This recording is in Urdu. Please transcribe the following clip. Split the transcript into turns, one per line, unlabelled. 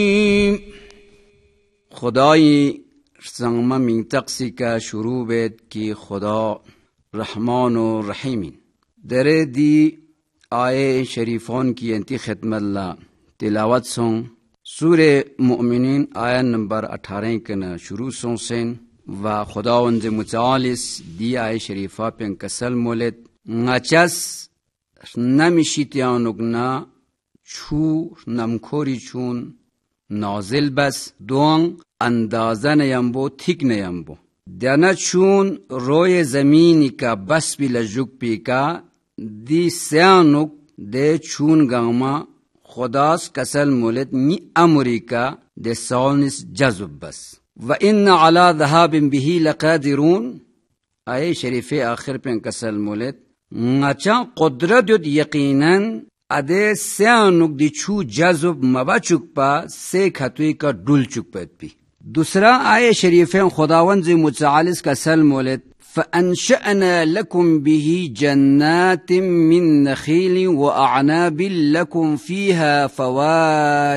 خدای سنگما منطقسی که شروع بید که خدا رحمان و رحیمین. در دی آیه شریفان کی انتی خدمت لا تلاوت سن سوره مؤمنین آیه نمبر 18 کنا شروع سن سن و خداوند متعال دی آیه شریفا پن کسل مولد نچس نمیشیتیانوگنا چو نمکوری چون نازل بس دوان اندازه نیمبو تیک نیمبو دیانا چون روی زمینی که بس بی لجوک پی که دی سیانوک دی چون گاما خداس کسل مولد نی امریکا دی سالنس جذب بس و ان علا ذهاب بهی لقادرون آیه شریفه آخر پین کسل مولد نچان قدرت دید یقیناً اده سیانوک دی چو جذب مبا چک پا سی کھتوی کا ڈول چک پید پی. دوسرا آیه شریفین خداوند متعالس کا سل مولد فأنشأنا لكم به جنات من نخيل وأعناب لكم فيها فواكه